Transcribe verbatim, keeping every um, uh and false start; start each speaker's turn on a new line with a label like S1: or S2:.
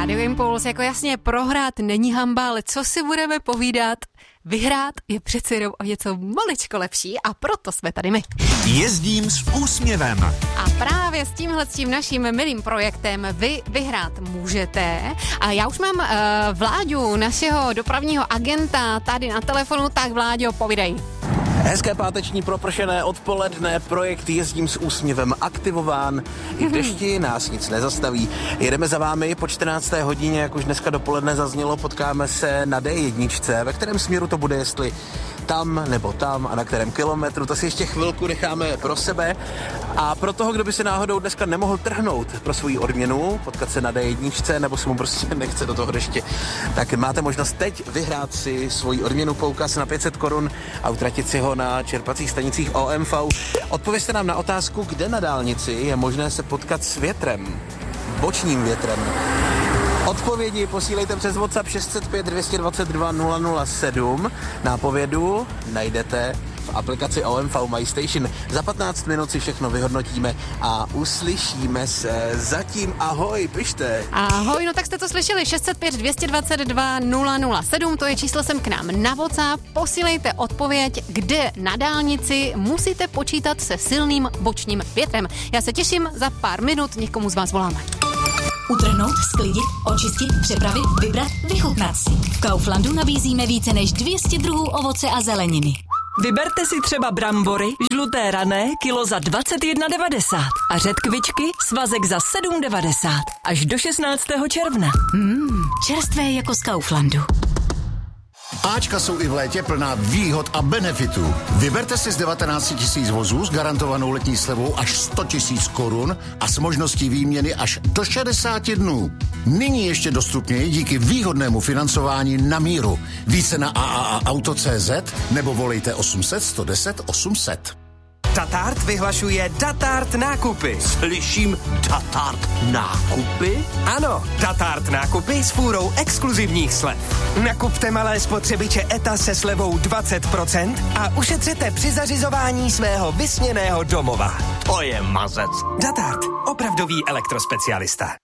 S1: Radio Impuls, jako jasně prohrát není hanba, ale co si budeme povídat? Vyhrát je přece jenom o něco maličko lepší a proto jsme tady my.
S2: Jezdím s úsměvem.
S1: A právě s tímhle s tím naším milým projektem vy vyhrát můžete. A já už mám uh, Vláďu, našeho dopravního agenta, tady na telefonu, tak Vláďo, povídej.
S3: Hezké páteční propršené odpoledne, projekt Jezdím s úsměvem aktivován. I v dešti nás nic nezastaví. Jedeme za vámi po čtrnácté hodině, jak už dneska dopoledne zaznělo, potkáme se na D jedna, ve kterém směru to bude, jestli tam nebo tam a na kterém kilometru, to si ještě chvilku necháme pro sebe. A pro toho, kdo by se náhodou dneska nemohl trhnout pro svou odměnu, potkat se na D jedna, nebo se mu prostě nechce do toho deště, tak máte možnost teď vyhrát si svoji odměnu, poukaz na pět set korun a utratit si ho na čerpacích stanicích O M V. Odpovězte nám na otázku, kde na dálnici je možné se potkat s větrem, bočním větrem. Odpovědi posílejte přes WhatsApp šest set pět dvě dvacet dva nula nula sedm. Nápovědu najdete v aplikaci O M V My Station. Za patnáct minut si všechno vyhodnotíme a uslyšíme se. Zatím ahoj, pište.
S1: Ahoj, no tak jste to slyšeli, šest set pět dvě dvacet dva nula nula sedm, to je číslo sem k nám na WhatsApp. Posílejte odpověď, kde na dálnici musíte počítat se silným bočním větrem. Já se těším, za pár minut někomu z vás voláme.
S4: Utrhnout, sklidit, očistit, přepravit, vybrat, vychutnat si. V Kauflandu nabízíme více než dvě stě druhů ovoce a zeleniny.
S5: Vyberte si třeba brambory, žluté rané, kilo za dvacet jedna devadesát a řetkvičky, svazek za sedm devadesát. Až do šestnáctého června.
S4: Mmm, čerstvé jako z Kauflandu.
S6: Ačka jsou i v létě plná výhod a benefitů. Vyberte si z devatenáct tisíc vozů s garantovanou letní slevou až sto tisíc korun a s možností výměny až do šedesát dnů. Nyní ještě dostupněji díky výhodnému financování na míru. Více na a a a auto tečka cé zet nebo volejte osm set sto deset osm set.
S2: Datart vyhlašuje Datart nákupy.
S3: Slyším Datart nákupy?
S2: Ano, Datart nákupy s fůrou exkluzivních slev. Nakupte malé spotřebiče E T A se slevou dvacet procent a ušetřete při zařizování svého vysněného domova.
S3: To je mazec.
S2: Datart, opravdový elektrospecialista.